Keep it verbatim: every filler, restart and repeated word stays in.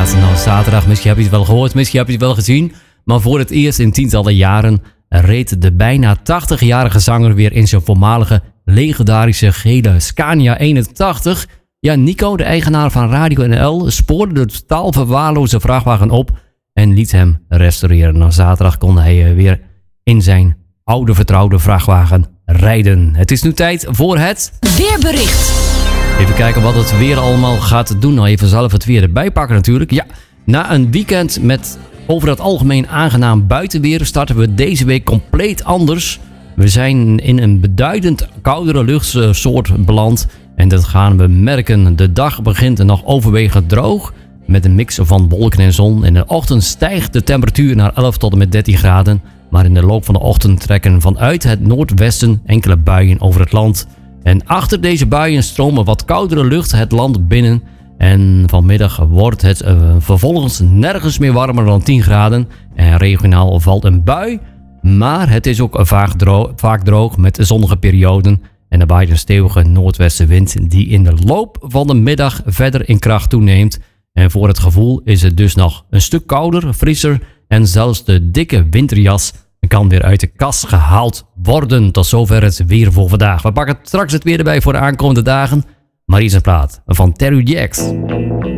plaat. Nou, zaterdag, misschien heb je het wel gehoord, misschien heb je het wel gezien. Maar voor het eerst in tientallen jaren reed de bijna tachtigjarige zanger weer in zijn voormalige legendarische gele Scania eenentachtig. Ja, Nico, de eigenaar van Radio N L, spoorde de totaal verwaarloosde vrachtwagen op en liet hem restaureren. Nou, zaterdag kon hij weer in zijn oude vertrouwde vrachtwagen rijden. Het is nu tijd voor het weerbericht. Even kijken wat het weer allemaal gaat doen. Nou, even zelf het weer erbij pakken natuurlijk. Ja, na een weekend met over het algemeen aangenaam buitenweer starten we deze week compleet anders. We zijn in een beduidend koudere luchtsoort beland en dat gaan we merken. De dag begint nog overwegend droog met een mix van wolken en zon. In de ochtend stijgt de temperatuur naar elf tot en met dertien graden. Maar in de loop van de ochtend trekken vanuit het noordwesten enkele buien over het land. En achter deze buien stromen wat koudere lucht het land binnen. En vanmiddag wordt het uh, vervolgens nergens meer warmer dan tien graden. En regionaal valt een bui. Maar het is ook vaak droog, vaak droog met zonnige perioden. En er waait een stevige noordwestenwind die in de loop van de middag verder in kracht toeneemt. En voor het gevoel is het dus nog een stuk kouder, frisser. En zelfs de dikke winterjas kan weer uit de kast gehaald worden. Tot zover het weer voor vandaag. We pakken straks het weer erbij voor de aankomende dagen. Maar hier is een plaat van Terry Jacks.